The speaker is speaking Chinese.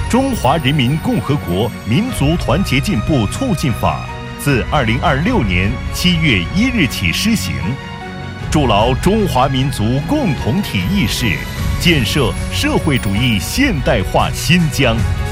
中华人民共和国民族团结进步促进法》自2026年7月1日起施行，筑牢中华民族共同体意识，建设社会主义现代化新疆。